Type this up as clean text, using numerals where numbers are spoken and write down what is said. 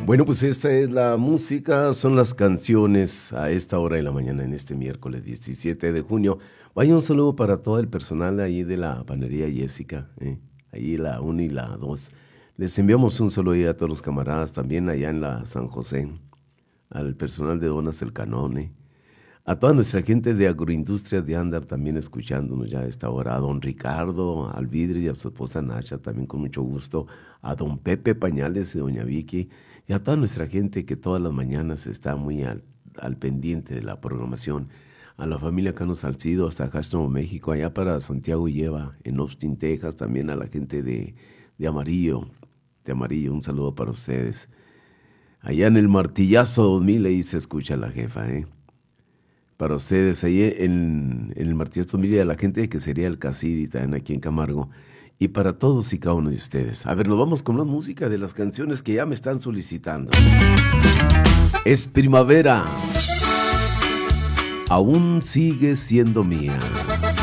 Bueno, pues esta es la música, son las canciones a esta hora de la mañana en este miércoles 17 de junio. Vaya un saludo para todo el personal ahí de la panadería Jessica, ahí la 1 y la 2. Les enviamos un saludo ahí a todos los camaradas, también allá en la San José, al personal de Donas El Canone, a toda nuestra gente de Agroindustria de Andar también escuchándonos ya a esta hora, a don Ricardo Alvidre y a su esposa Nacha también con mucho gusto, a don Pepe Pañales y doña Vicky y a toda nuestra gente que todas las mañanas está muy al pendiente de la programación, a la familia Cano Salcido hasta Castro, México, allá para Santiago y Eva en Austin, Texas, también a la gente de Amarillo, un saludo para ustedes. Allá en el Martillazo 2000 ahí se escucha la jefa, para ustedes, ahí en el Martillazo 2000 y a la gente que sería el Casidi también aquí en Camargo, y para todos y cada uno de ustedes. A ver, nos vamos con la música de las canciones que ya me están solicitando. Es primavera, aún sigue siendo mía.